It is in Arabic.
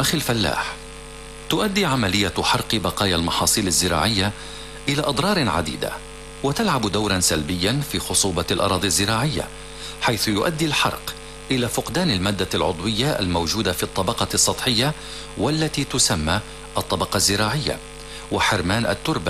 أخي الفلاح، تؤدي عملية حرق بقايا المحاصيل الزراعية إلى أضرار عديدة، وتلعب دورا سلبيا في خصوبة الأراضي الزراعية، حيث يؤدي الحرق إلى فقدان المادة العضوية الموجودة في الطبقة السطحية والتي تسمى الطبقة الزراعية، وحرمان التربة